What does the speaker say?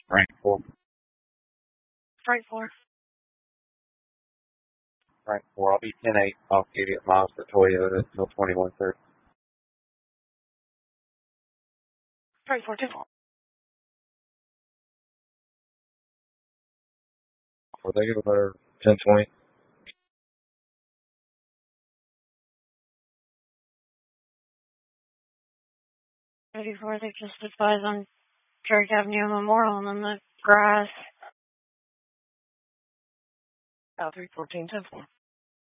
Rank 4. Right 4. Rank 4. I'll be 10-8 off idiot miles for Toyota until 2130. Right 4, 2. Well, they give her 1020. Before they just advise on Drake Avenue Memorial and then the grass. 314 10 4.